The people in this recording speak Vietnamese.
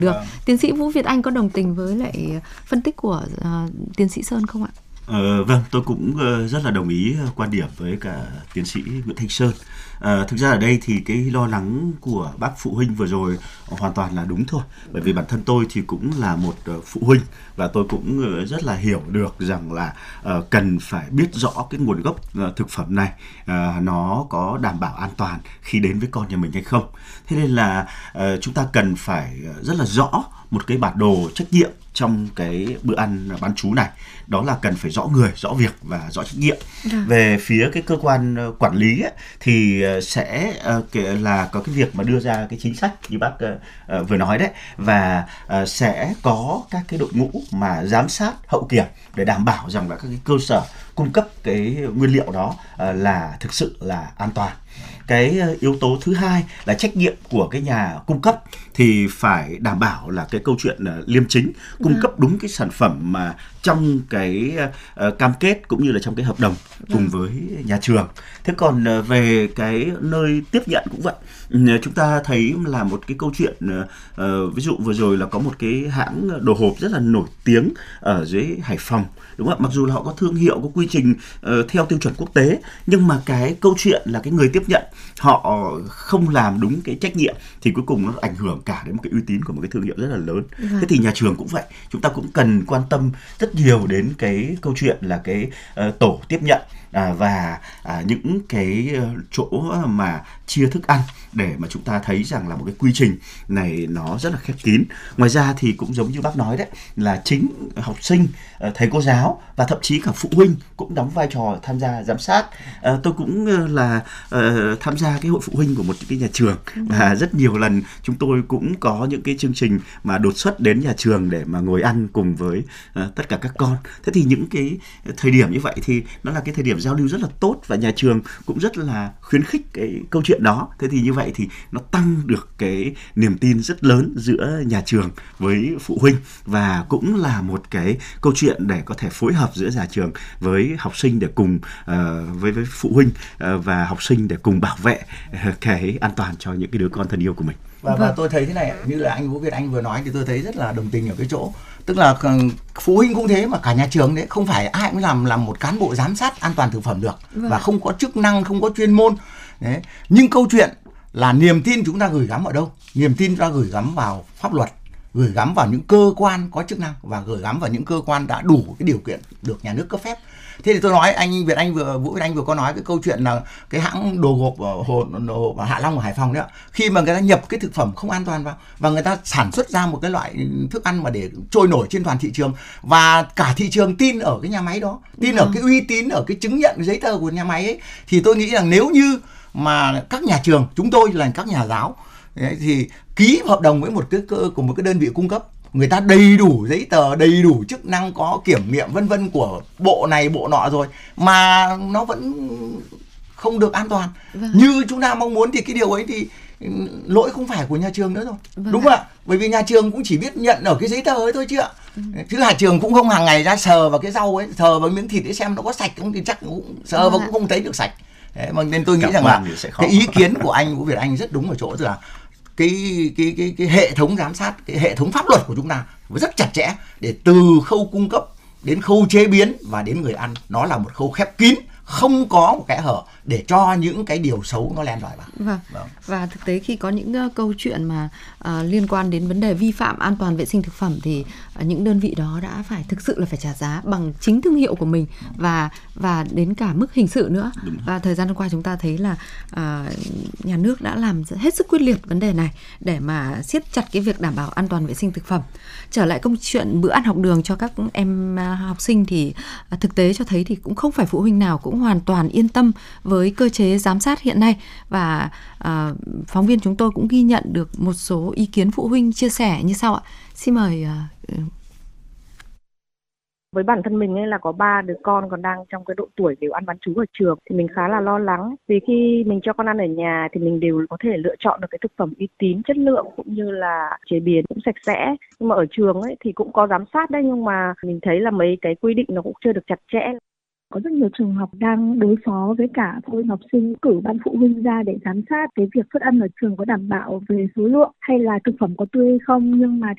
được. Vâng. Tiến sĩ Vũ Việt Anh có đồng tình với lại phân tích của tiến sĩ Sơn không ạ? Vâng, tôi cũng rất là đồng ý quan điểm với cả tiến sĩ Nguyễn Thanh Sơn. Thực ra ở đây thì cái lo lắng của bác phụ huynh vừa rồi hoàn toàn là đúng thôi. Bởi vì bản thân tôi thì cũng là một phụ huynh và tôi cũng rất là hiểu được rằng là cần phải biết rõ cái nguồn gốc thực phẩm này nó có đảm bảo an toàn khi đến với con nhà mình hay không. Thế nên là chúng ta cần phải rất là rõ một cái bản đồ trách nhiệm trong cái bữa ăn bán trú này, đó là cần phải rõ người, rõ việc và rõ trách nhiệm. Về phía cái cơ quan quản lý ấy, thì sẽ là có cái việc mà đưa ra cái chính sách như bác vừa nói đấy, và sẽ có các cái đội ngũ mà giám sát hậu kiểm để đảm bảo rằng là các cái cơ sở cung cấp cái nguyên liệu đó là thực sự là an toàn. Cái yếu tố thứ hai là trách nhiệm của cái nhà cung cấp thì phải đảm bảo là cái câu chuyện liêm chính, cung cấp đúng cái sản phẩm mà trong cái cam kết cũng như là trong cái hợp đồng cùng với nhà trường. Thế còn về cái nơi tiếp nhận cũng vậy. Chúng ta thấy là một cái câu chuyện ví dụ vừa rồi là có một cái hãng đồ hộp rất là nổi tiếng ở dưới Hải Phòng, đúng không ạ? Mặc dù là họ có thương hiệu, có quy trình theo tiêu chuẩn quốc tế, nhưng mà cái câu chuyện là cái người tiếp nhận họ không làm đúng cái trách nhiệm thì cuối cùng nó ảnh hưởng cả đến một cái uy tín của một cái thương hiệu rất là lớn. Thế thì nhà trường cũng vậy, chúng ta cũng cần quan tâm rất nhiều đến cái câu chuyện là cái tổ tiếp nhận và những cái chỗ mà chia thức ăn để mà chúng ta thấy rằng là một cái quy trình này nó rất là khép kín. Ngoài ra thì cũng giống như bác nói đấy, là chính học sinh, thầy cô giáo và thậm chí cả phụ huynh cũng đóng vai trò tham gia giám sát. Tôi cũng là tham gia cái hội phụ huynh của một cái nhà trường và rất nhiều lần chúng tôi cũng có những cái chương trình mà đột xuất đến nhà trường để mà ngồi ăn cùng với tất cả các con. Thế thì những cái thời điểm như vậy thì nó là cái thời điểm giao lưu rất là tốt và nhà trường cũng rất là khuyến khích cái câu chuyện đó. Thế thì như vậy thì nó tăng được cái niềm tin rất lớn giữa nhà trường với phụ huynh và cũng là một cái câu chuyện để có thể phối hợp giữa nhà trường với học sinh để cùng với phụ huynh và học sinh để cùng bảo vệ cái an toàn cho những cái đứa con thân yêu của mình. Và tôi thấy thế này, như là anh Vũ Việt Anh vừa nói thì tôi thấy rất là đồng tình ở cái chỗ, tức là phụ huynh cũng thế mà cả nhà trường đấy, không phải ai cũng làm một cán bộ giám sát an toàn thực phẩm được và không có chức năng, không có chuyên môn đấy. Nhưng câu chuyện là niềm tin chúng ta gửi gắm ở đâu? Niềm tin chúng ta gửi gắm vào pháp luật, gửi gắm vào những cơ quan có chức năng và gửi gắm vào những cơ quan đã đủ cái điều kiện được nhà nước cấp phép. Thế thì tôi nói Vũ Việt Anh vừa có nói cái câu chuyện là cái hãng đồ hộp ở Hạ Long ở Hải Phòng đấy ạ. Khi mà người ta nhập cái thực phẩm không an toàn vào và người ta sản xuất ra một cái loại thức ăn mà để trôi nổi trên toàn thị trường và cả thị trường tin ở cái nhà máy đó, tin ở cái uy tín, ở cái chứng nhận giấy tờ của nhà máy ấy, thì tôi nghĩ rằng nếu như mà các nhà trường, chúng tôi là các nhà giáo đấy, thì ký hợp đồng với một cái đơn vị cung cấp, người ta đầy đủ giấy tờ, đầy đủ chức năng, có kiểm nghiệm vân vân của bộ này bộ nọ rồi mà nó vẫn không được an toàn như chúng ta mong muốn, thì cái điều ấy thì lỗi không phải của nhà trường nữa rồi. Đúng không ạ? Bởi vì nhà trường cũng chỉ biết nhận ở cái giấy tờ ấy thôi chứ ạ. Chứ nhà trường cũng không hàng ngày ra sờ vào cái rau ấy, sờ vào miếng thịt để xem nó có sạch không, thì chắc cũng sờ vào cũng không thấy được sạch. Đấy, mà nên tôi nghĩ rằng là cái ý kiến của anh Vũ Việt Anh rất đúng ở chỗ là cái hệ thống giám sát, cái hệ thống pháp luật của chúng ta rất chặt chẽ, để từ khâu cung cấp đến khâu chế biến và đến người ăn, nó là một khâu khép kín, không có một kẽ hở để cho những cái điều xấu nó len lỏi vào. Và thực tế khi có những câu chuyện mà liên quan đến vấn đề vi phạm an toàn vệ sinh thực phẩm thì những đơn vị đó đã phải thực sự là phải trả giá bằng chính thương hiệu của mình và đến cả mức hình sự nữa. Và thời gian qua chúng ta thấy là nhà nước đã làm hết sức quyết liệt vấn đề này để mà siết chặt cái việc đảm bảo an toàn vệ sinh thực phẩm. Trở lại câu chuyện bữa ăn học đường cho các em học sinh thì thực tế cho thấy thì cũng không phải phụ huynh nào cũng hoàn toàn yên tâm với cơ chế giám sát hiện nay, và phóng viên chúng tôi cũng ghi nhận được một số ý kiến phụ huynh chia sẻ như sau ạ. Xin mời. Với bản thân mình ấy là có 3 đứa con còn đang trong cái độ tuổi đều ăn bán trú ở trường thì mình khá là lo lắng, vì khi mình cho con ăn ở nhà thì mình đều có thể lựa chọn được cái thực phẩm uy tín, chất lượng cũng như là chế biến cũng sạch sẽ. Nhưng mà ở trường ấy thì cũng có giám sát đấy, nhưng mà mình thấy là mấy cái quy định nó cũng chưa được chặt chẽ. Có rất nhiều trường học đang đối phó với cả phụ huynh học sinh, cử ban phụ huynh ra để giám sát cái việc suất ăn ở trường có đảm bảo về số lượng hay là thực phẩm có tươi hay không, nhưng mà